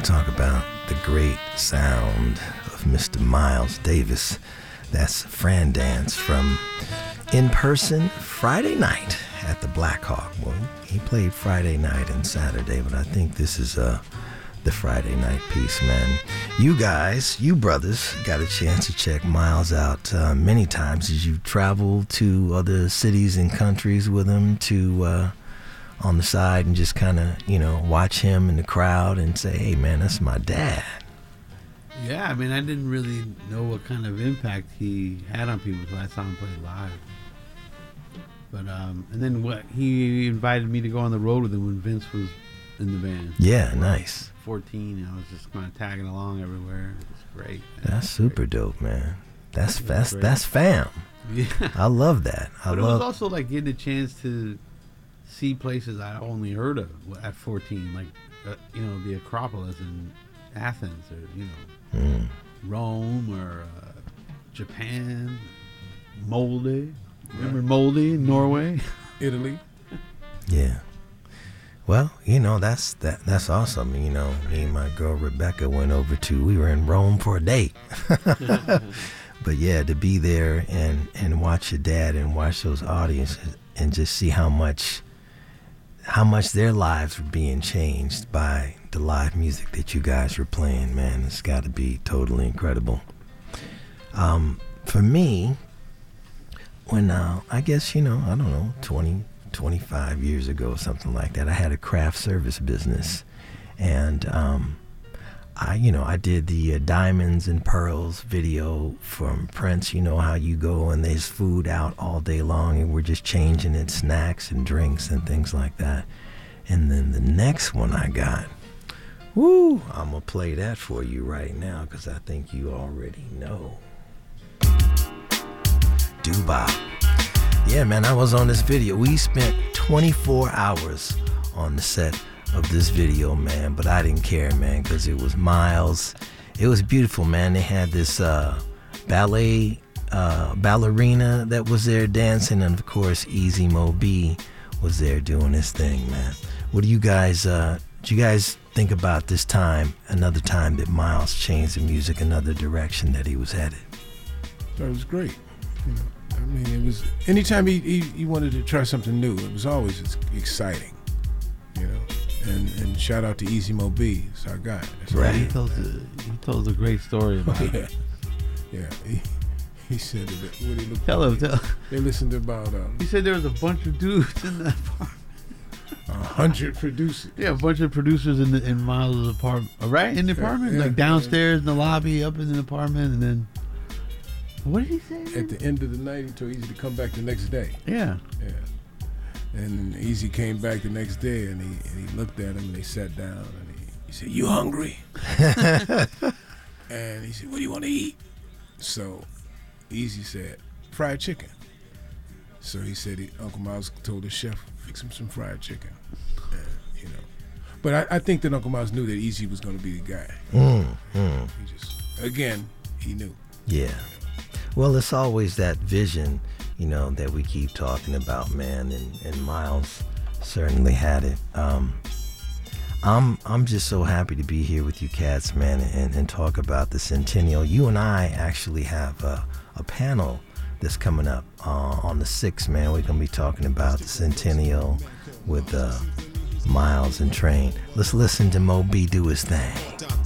talk about the great sound of Mr. Miles Davis. That's Fran Dance from In Person Friday night at the Black Hawk. Well, he played Friday night and Saturday, but I think this is the Friday night piece, man. You guys, you brothers, got a chance to check Miles out many times as you travel to other cities and countries with him to on the side and just kind of, watch him in the crowd and say, hey, man, that's my dad. Yeah, I mean, I didn't really know what kind of impact he had on people until I saw him play live. But, and then he invited me to go on the road with him when Vince was in the band. Yeah, nice. 14, and I was just kind of tagging along everywhere. It was great. That's super dope, man. That's fam. Yeah. I love that. But it was also like getting a chance to see places I only heard of at 14, like the Acropolis in Athens, or Rome, or Japan, Molde. Remember Molde in Norway, Italy. Yeah. Well, that's awesome. Me and my girl Rebecca we were in Rome for a date. But yeah, to be there and watch your dad and watch those audiences and just see how much their lives were being changed by the live music that you guys were playing, man, it's got to be totally incredible. For me, when I guess, I don't know, 20, 25 years ago, something like that, I had a craft service business, and I did the Diamonds and Pearls video from Prince. You know how you go and there's food out all day long and we're just changing it, snacks and drinks and things like that. And then the next one I got, I'm gonna play that for you right now because I think you already know. Doo-Bop. Yeah, man, I was on this video. We spent 24 hours on the set of this video, man, but I didn't care, man, because it was Miles. It was beautiful, man. They had this ballerina that was there dancing, and of course Easy Mo B was there doing his thing, man. What do you guys think about this time, another time that Miles changed the music another direction that he was headed? It was great. I mean, it was anytime he wanted to try something new, it was always exciting, And shout out to Easy Mo B, it's our guy. That's right. He tells a great story about it. Yeah. He said that when he looked. Tell him. They listened to about. He said there was a bunch of dudes in that apartment. 100 producers. Yeah, a bunch of producers in Miles' apartment. Right in the apartment, like downstairs in the lobby, up in the apartment, and then. What did he say? At the end of the night, he told Easy to come back the next day. Yeah. And Easy came back the next day, and he looked at him, and they sat down, and he said, "You hungry?" And he said, "What do you want to eat?" So Easy said, "Fried chicken." So he said, Uncle Miles told the chef, "Fix him some fried chicken." And, But I think that Uncle Miles knew that Easy was going to be the guy. He just, again, he knew. Yeah. Well, it's always that vision, that we keep talking about, man, and Miles certainly had it. I'm just so happy to be here with you cats, man, and talk about the centennial. You and I actually have a panel that's coming up on the 6th, man. We're going to be talking about the centennial with Miles and Train. Let's listen to Mo B do his thing.